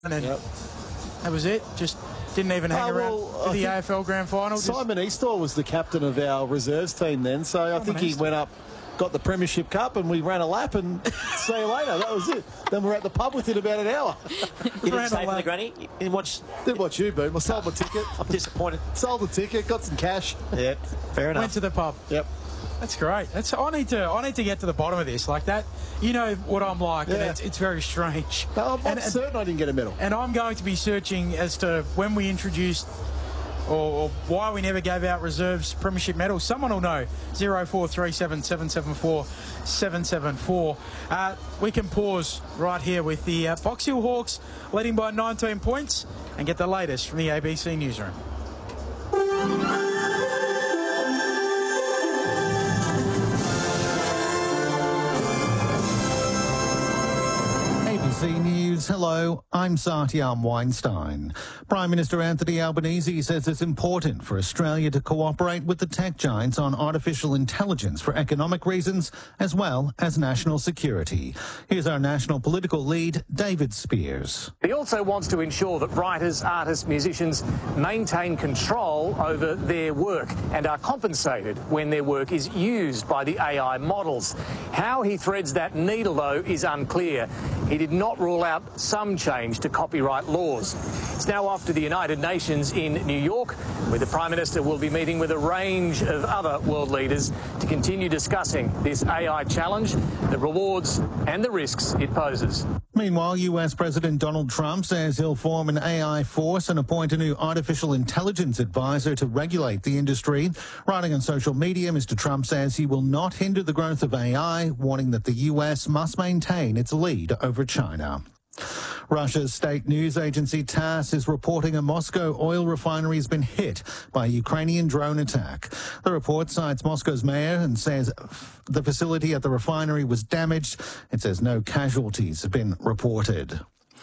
And that was it. Just didn't even hang around for the AFL Grand Final. Simon Eastaugh was the captain of our reserves team then, so I think he went up, got the Premiership Cup, and we ran a lap and see you later. That was it. Then we're at the pub within about an hour. You didn't stay for the granny? You didn't watch... Didn't watch you, Boom. I sold my ticket. I'm disappointed. Sold the ticket, got some cash. Yeah, fair enough. Went to the pub. Yep. That's great. I need to get to the bottom of this. Like that, you know what I'm like, and it's very strange. No, I'm certain I didn't get a medal. And I'm going to be searching as to when we introduced or why we never gave out reserves premiership medals. Someone will know. 0437 774 774. We can pause right here with the Box Hill Hawks leading by 19 points and get the latest from the ABC newsroom. ABC News. Hello, I'm Satyam Weinstein. Prime Minister Anthony Albanese says it's important for Australia to cooperate with the tech giants on artificial intelligence for economic reasons as well as national security. Here's our national political lead, David Spears. He also wants to ensure that writers, artists, musicians maintain control over their work and are compensated when their work is used by the AI models. How he threads that needle, though, is unclear. He did not rule out some change to copyright laws. It's now off to the United Nations in New York, where the Prime Minister will be meeting with a range of other world leaders to continue discussing this AI challenge, the rewards and the risks it poses. Meanwhile, US President Donald Trump says he'll form an AI force and appoint a new artificial intelligence advisor to regulate the industry. Writing on social media, Mr. Trump says he will not hinder the growth of AI, warning that the US must maintain its lead over China. Russia's state news agency TASS is reporting a Moscow oil refinery has been hit by a Ukrainian drone attack. The report cites Moscow's mayor and says the facility at the refinery was damaged. It says no casualties have been reported.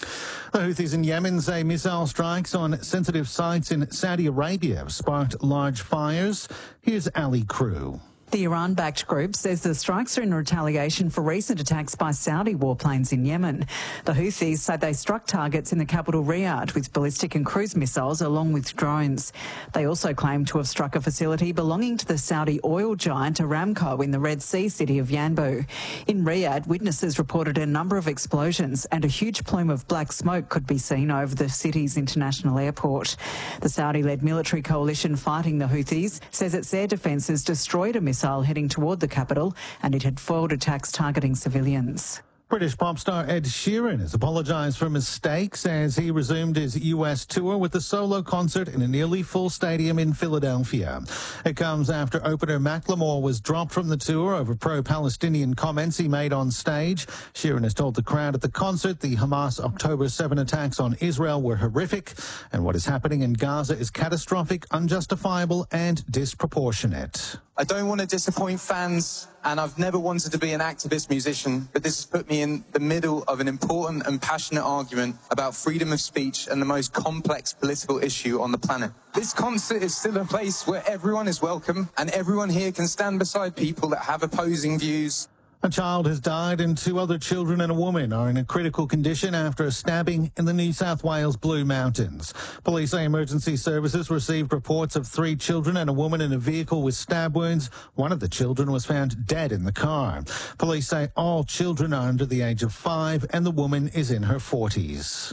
The Houthis in Yemen say missile strikes on sensitive sites in Saudi Arabia have sparked large fires. Here's Ali Crew. The Iran-backed group says the strikes are in retaliation for recent attacks by Saudi warplanes in Yemen. The Houthis say they struck targets in the capital Riyadh with ballistic and cruise missiles along with drones. They also claim to have struck a facility belonging to the Saudi oil giant Aramco in the Red Sea city of Yanbu. In Riyadh, witnesses reported a number of explosions and a huge plume of black smoke could be seen over the city's international airport. The Saudi-led military coalition fighting the Houthis says its air defences destroyed a missile heading toward the capital, and it had foiled attacks targeting civilians. British pop star Ed Sheeran has apologised for mistakes as he resumed his US tour with a solo concert in a nearly full stadium in Philadelphia. It comes after opener Macklemore was dropped from the tour over pro-Palestinian comments he made on stage. Sheeran has told the crowd at the concert the Hamas October 7 attacks on Israel were horrific and what is happening in Gaza is catastrophic, unjustifiable and disproportionate. I don't want to disappoint fans, and I've never wanted to be an activist musician, but this has put me in the middle of an important and passionate argument about freedom of speech and the most complex political issue on the planet. This concert is still a place where everyone is welcome, and everyone here can stand beside people that have opposing views. A child has died and 2 other children and a woman are in a critical condition after a stabbing in the New South Wales Blue Mountains. Police say emergency services received reports of 3 children and a woman in a vehicle with stab wounds. One of the children was found dead in the car. Police say all children are under the age of 5 and the woman is in her 40s.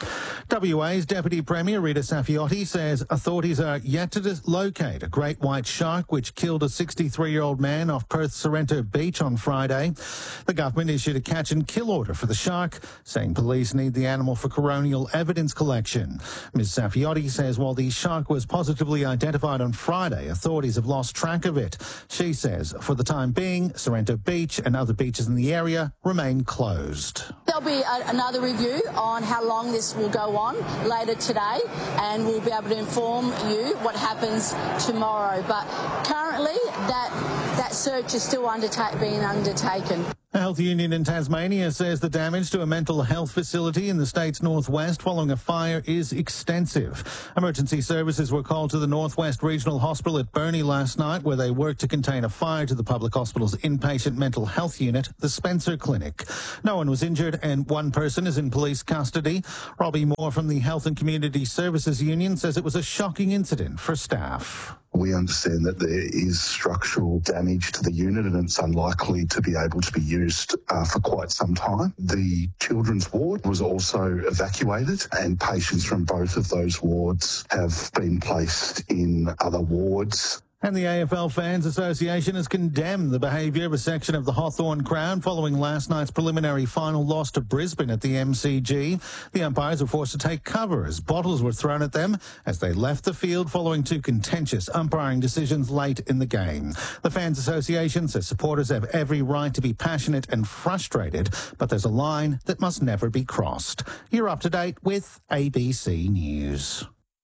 WA's Deputy Premier Rita Saffioti says authorities are yet to locate a great white shark which killed a 63-year-old man off Perth's Sorrento Beach on Friday. The government issued a catch and kill order for the shark, saying police need the animal for coronial evidence collection. Ms Saffioti says while the shark was positively identified on Friday, authorities have lost track of it. She says for the time being, Sorrento Beach and other beaches in the area remain closed. There'll be another review on how long this will go on later today, and we'll be able to inform you what happens tomorrow. But currently, that search is still being undertaken. A health union in Tasmania says the damage to a mental health facility in the state's northwest following a fire is extensive. Emergency services were called to the Northwest Regional Hospital at Burnie last night, where they worked to contain a fire to the public hospital's inpatient mental health unit, the Spencer Clinic. No one was injured and one person is in police custody. Robbie Moore from the Health and Community Services Union says it was a shocking incident for staff. We understand that there is structural damage to the unit and it's unlikely to be able to be used for quite some time. The children's ward was also evacuated and patients from both of those wards have been placed in other wards. And the AFL Fans Association has condemned the behaviour of a section of the Hawthorn crowd following last night's preliminary final loss to Brisbane at the MCG. The umpires were forced to take cover as bottles were thrown at them as they left the field following two contentious umpiring decisions late in the game. The Fans Association says supporters have every right to be passionate and frustrated, but there's a line that must never be crossed. You're up to date with ABC News.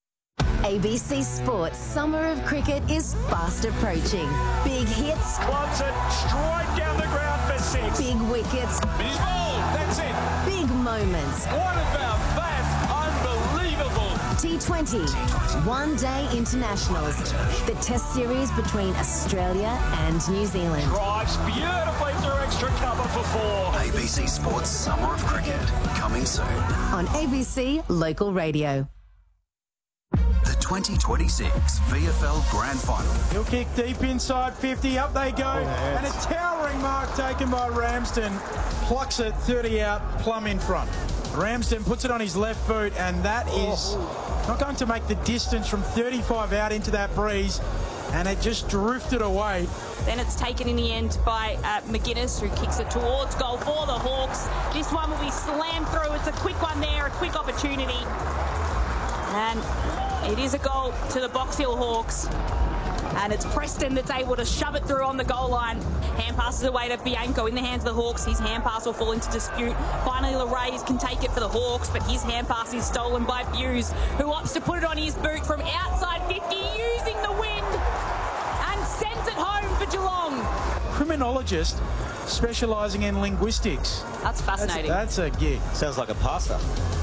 ABC Sports Summer of Cricket is fast approaching. Big hits. Wants it straight down the ground for 6. Big wickets. He's bowled. That's it. Big moments. What about that? Unbelievable. T20. One-day internationals. The test series between Australia and New Zealand. Drives beautifully through extra cover for 4. ABC Sports Summer of Cricket. Coming soon. On ABC Local Radio. The 2026 VFL Grand Final. He'll kick deep inside 50. Up they go. And a towering mark taken by Ramsden. Plucks it 30 out, plumb in front. Ramsden puts it on his left boot, and that is not going to make the distance from 35 out into that breeze. And it just drifted away. Then it's taken in the end by McGuinness, who kicks it towards goal for the Hawks. This one will be slammed through. It's a quick one there, a quick opportunity. And it is a goal to the Box Hill Hawks. And it's Preston that's able to shove it through on the goal line. Hand passes away to Bianco in the hands of the Hawks. His hand pass will fall into dispute. Finally, LeRays can take it for the Hawks, but his hand pass is stolen by Buse, who opts to put it on his boot from outside 50, using the wind, and sends it home for Geelong. Criminologist specialising in linguistics. That's fascinating. That's a gig. Sounds like a pasta.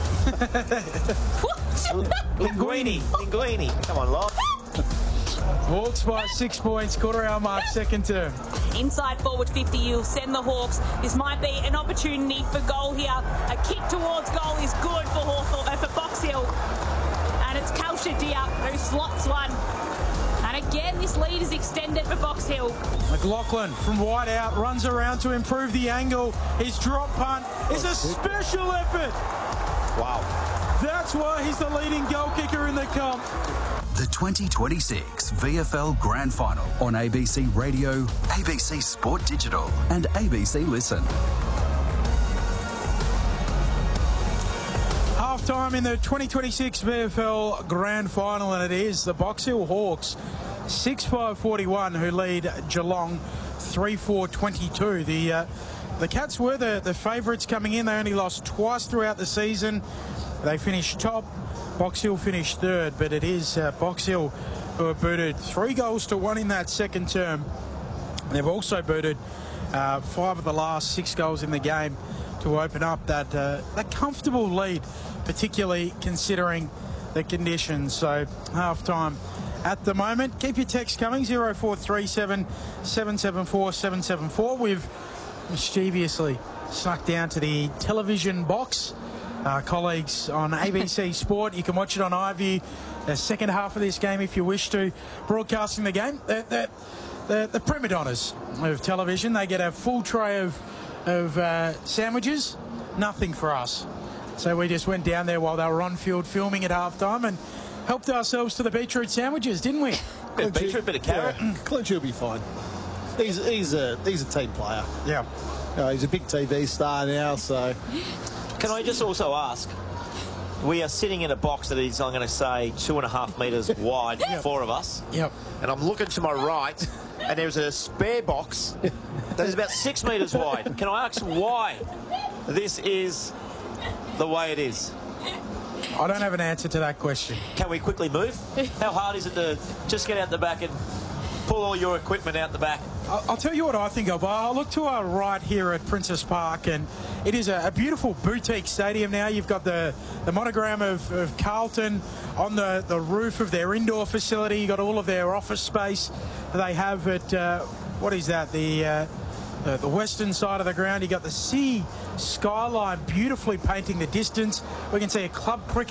Linguini. Come on, love. Hawks by 6 points, quarter-hour mark, second term. Inside forward 50, you'll send the Hawks. This might be an opportunity for goal here. A kick towards goal is good for Box Hill. And it's Kalshadia who slots one. And again, this lead is extended for Box Hill. McLaughlin from wide out runs around to improve the angle. His drop punt is a special effort. Wow. That's why he's the leading goal kicker in the comp. The 2026 VFL Grand Final on ABC Radio, ABC Sport Digital and ABC Listen. Half-time in the 2026 VFL Grand Final, and it is the Box Hill Hawks 6-5-41 who lead Geelong 3-4-22. The Cats were the favourites coming in. They only lost twice throughout the season. They finished top. Box Hill finished third, but it is Box Hill who have booted 3-1 in that second term. They've also booted 5 of the last 6 goals in the game to open up that comfortable lead, particularly considering the conditions. So half-time at the moment. Keep your text coming, 0437 774 774. We've mischievously snuck down to the television box. Our colleagues on ABC Sport, you can watch it on iView, the second half of this game if you wish to, broadcasting the game. The prima donnas of television, they get a full tray of sandwiches, nothing for us. So we just went down there while they were on field filming at halftime and helped ourselves to the beetroot sandwiches, didn't we? Bit of beetroot, bit of carrot. Yeah. Clinch will be fine. He's a team player. Yeah. He's a big TV star now, so... Can I just also ask, we are sitting in a box that is, I'm going to say, 2.5 metres wide, Yep. 4 of us. Yep. And I'm looking to my right, and there's a spare box that is about 6 metres wide. Can I ask why this is the way it is? I don't have an answer to that question. Can we quickly move? How hard is it to just get out the back and pull all your equipment out the back? I'll tell you what I think of. I look to our right here at Princess Park, and it is a beautiful boutique stadium now. You've got the monogram of Carlton on the roof of their indoor facility. You've got all of their office space they have at, what is that, the western side of the ground. You've got the sea skyline beautifully painting the distance. We can see a club cricket